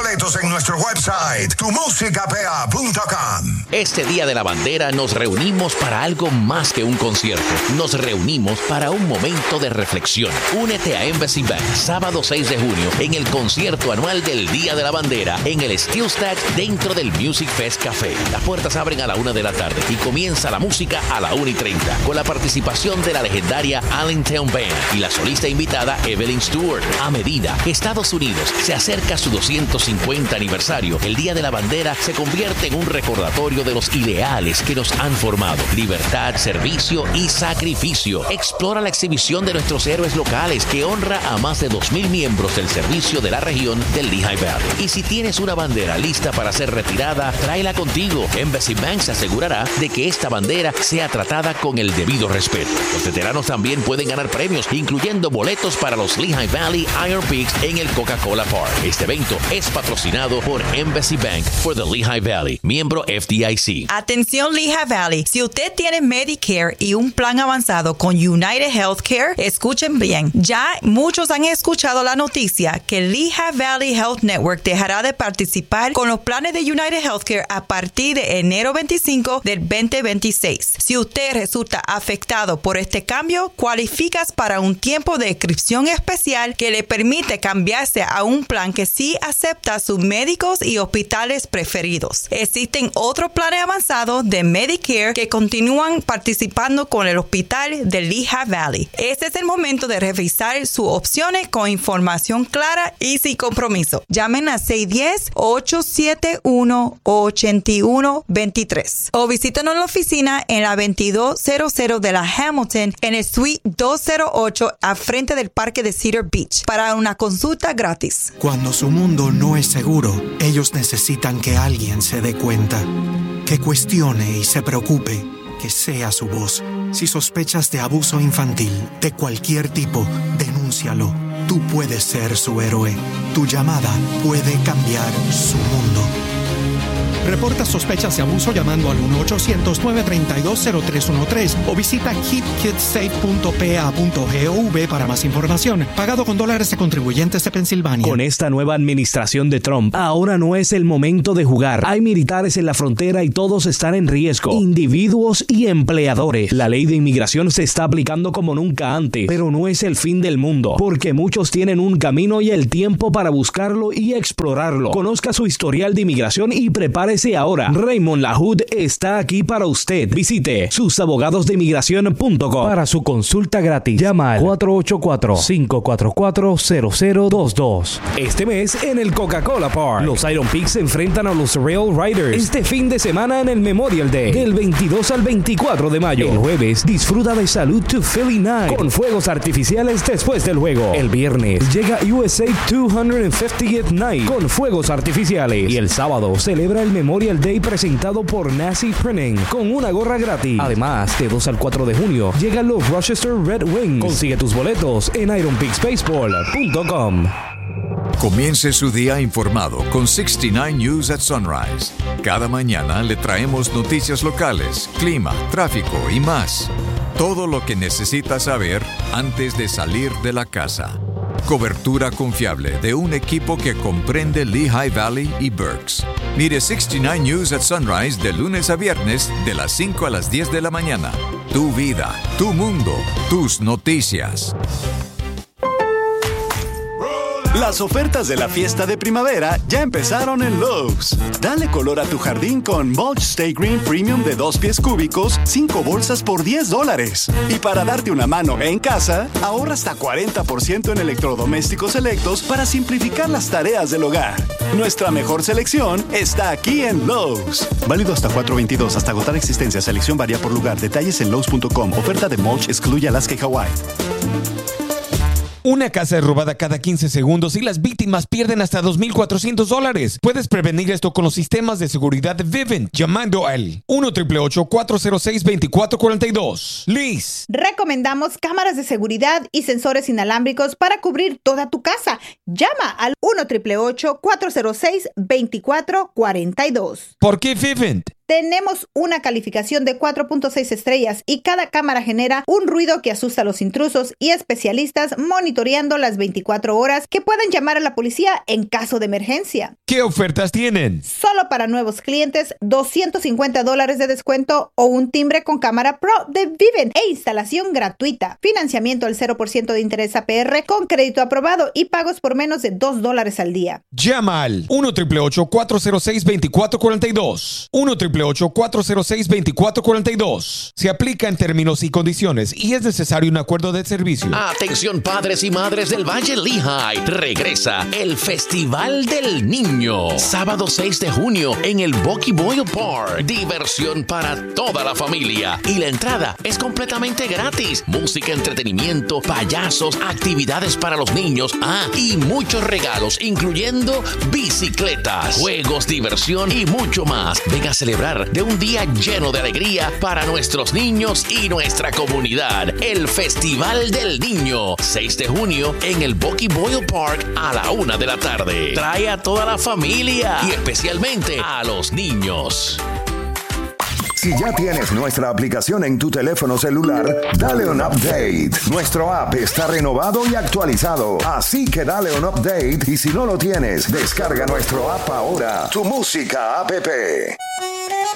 boletos en nuestro website, tumusicapea.com. Este Día de la Bandera nos reunimos para algo más que un concierto. Nos reunimos para un momento de reflexión. Únete a Embassy Bank sábado 6 de junio en el concierto anual del Día de la Bandera en el Steel Stage dentro del Music Fest Café. Las puertas abren a la 1 de la tarde y comienza la música a la 1:30 con la participación de la legendaria Allentown Band y la solista invitada Evelyn Stewart. A medida que Estados Unidos se acerca a su 250 aniversario, el Día de la Bandera se convierte en un recordatorio de los ideales que nos han formado: libertad, servicio y sacrificio. Explora la exhibición de nuestros héroes locales que honra a más de 2,000 miembros del servicio de la región del Lehigh Valley. Y si tienes una bandera lista para ser retirada, tráela contigo. Embassy Bank se asegurará de que esta bandera sea tratada con el debido respeto. Los veteranos también pueden ganar premios, incluyendo boletos para los Lehigh Valley Iron Peaks en el Coca-Cola Park. Este evento es patrocinado por Embassy Bank for the Lehigh Valley, miembro FDIC. Atención Lehigh Valley, si usted tiene Medicare y un plan avanzado con United Healthcare, escuchen bien. Ya muchos han escuchado la noticia que Lehigh Valley Health Network dejará de participar con los planes de United Healthcare a partir de enero 25 del 2026. Si usted resulta afectado por este cambio, cualificas para un tiempo de inscripción especial que le permite cambiarse a un plan que sí acepta sus médicos y hospitales preferidos. Existen otros planes avanzados de Medicare que continúan participando con el hospital de Lehigh Valley. Este es el momento de revisar sus opciones con información clara y sin compromiso. Llamen a 610-871-8123 o visítenos en la oficina en la 2200 de la Hamilton en el Suite 208 a frente del parque de Cedar Beach para una consulta gratis. Cuando su mundo no es seguro, ellos necesitan que alguien se dé cuenta, que cuestione y se preocupe, que sea su voz. Si sospechas de abuso infantil, de cualquier tipo, denúncialo. Tú puedes ser su héroe. Tu llamada puede cambiar su mundo. Reporta sospechas de abuso llamando al 1-800-932-0313 o visita keepkidsafe.pa.gov para más información. Pagado con dólares de contribuyentes de Pensilvania. Con esta nueva administración de Trump, ahora no es el momento de jugar. Hay militares en la frontera y todos están en riesgo. Individuos y empleadores. La ley de inmigración se está aplicando como nunca antes, pero no es el fin del mundo, porque muchos tienen un camino y el tiempo para buscarlo y explorarlo. Conozca su historial de inmigración y prepárese ahora. Raymond LaHood está aquí para usted. Visite susabogadosdeinmigración.com para su consulta gratis. Llama al 484-544-0022. Este mes en el Coca-Cola Park, los Iron Peaks se enfrentan a los Rail Riders este fin de semana en el Memorial Day, del 22 al 24 de mayo. El jueves, disfruta de Salute to Philly Night con fuegos artificiales después del juego. El viernes, llega USA 250th Night con fuegos artificiales. Y el sábado, celebra el Memorial Day presentado por Nazi Printing con una gorra gratis. Además, de 2 al 4 de junio llegan los Rochester Red Wings. Consigue tus boletos en ironpeaksbaseball.com. Comience su día informado con 69 News at Sunrise. Cada mañana le traemos noticias locales, clima, tráfico y más. Todo lo que necesita saber antes de salir de la casa. Cobertura confiable de un equipo que comprende Lehigh Valley y Berks. Mire 69 News at Sunrise de lunes a viernes de las 5 a las 10 de la mañana. Tu vida, tu mundo, tus noticias. Las ofertas de la fiesta de primavera ya empezaron en Lowe's. Dale color a tu jardín con Mulch Stay Green Premium de 2 pies cúbicos, 5 bolsas por $10. Y para darte una mano en casa, ahorra hasta 40% en electrodomésticos selectos para simplificar las tareas del hogar. Nuestra mejor selección está aquí en Lowe's. Válido hasta 4/22, hasta agotar existencia. Selección varía por lugar. Detalles en Lowe's.com. Oferta de Mulch excluye Alaska y Hawái. Una casa es robada cada 15 segundos y las víctimas pierden hasta $2,400. Puedes prevenir esto con los sistemas de seguridad de Vivint llamando al 1-888-406-2442. Liz. Recomendamos cámaras de seguridad y sensores inalámbricos para cubrir toda tu casa. Llama al 1-888-406-2442. ¿Por qué Vivint? Tenemos una calificación de 4.6 estrellas y cada cámara genera un ruido que asusta a los intrusos y especialistas monitoreando las 24 horas que pueden llamar a la policía en caso de emergencia. ¿Qué ofertas tienen? Solo para nuevos clientes, $250 de descuento o un timbre con cámara Pro de Vivint e instalación gratuita. Financiamiento al 0% de interés APR con crédito aprobado y pagos por menos de $2 al día. Llama al 1-888-406-2442. 1-888-406-2442. Se aplica en términos y condiciones y es necesario un acuerdo de servicio. Atención padres y madres del Valle Lehigh. Regresa el Festival del Niño. Sábado 6 de junio en el Bucky Boyle Park. Diversión para toda la familia. Y la entrada es completamente gratis. Música, entretenimiento, payasos, actividades para los niños. Y muchos regalos, incluyendo bicicletas, juegos, diversión y mucho más. Ven a celebrar de un día lleno de alegría para nuestros niños y nuestra comunidad. El Festival del Niño, 6 de junio en el Bucky Boyle Park a la 1 de la tarde. Trae a toda la familia y especialmente a los niños. Si ya tienes nuestra aplicación en tu teléfono celular, dale un update. Nuestro app está renovado y actualizado, así que dale un update y si no lo tienes, descarga nuestro app ahora. Tu Música app.